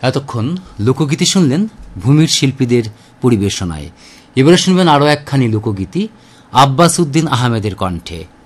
এতক্ষণ লোকগীতি শুনলেন ভূমির শিল্পীদের পরিবেশনায়। এবারে শুনবেন আরও একখানি লোকগীতি আব্বাস উদ্দিন আহমেদের কণ্ঠে।